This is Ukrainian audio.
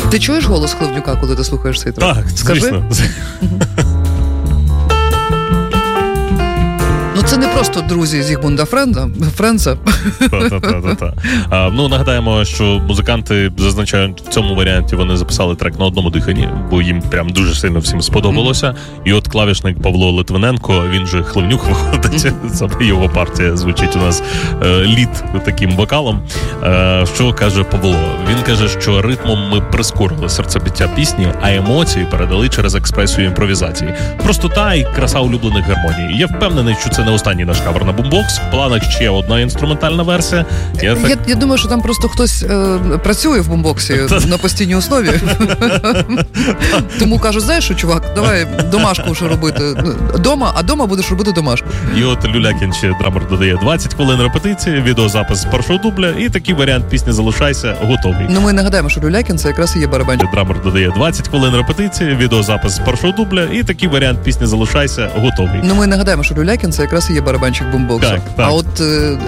Ти чуєш голос Хливнюка, коли ти слухаєш цей трек? Так, скажи. Звісно. Ну, це не просто друзі Зігмунда Френца. Ну, нагадаємо, що музиканти зазначають, в цьому варіанті вони записали трек на одному диханні, бо їм прям дуже сильно всім сподобалося. І от клавішник Павло Литвиненко, він же Хливнюк виходить, його партія звучить у нас лід таким вокалом. Що каже Павло? Він каже, що ритмом ми прискорили серцебиття пісні, а емоції передали через експресію імпровізації. Простота і краса улюблених гармоній. Я впевнений, що це не останній наш кавер на бумбокс. В планах ще одна інструментальна версія. Я думаю, що там просто хтось працює в бумбоксі на постійній основі. Тому кажу, знаєш що, чувак, давай домашку вже робити. А дома будеш робити домашку. І от Люлякін ще драмер додає 20 хвилин репетиції, відеозапис з першого дубля, і такий варіант пісні «Залишайся» готовий. Ну ми нагадаємо, що Люлякін це якраз і є барабанщик. Драмер додає 20 хвилин репетиції, відеозапис з першого дубля, і такий варіант пісні «Залишайся» готовий. Ну ми нагадаємо, що Люлякін це якраз і є барабанщик бумбоксу. Так. А от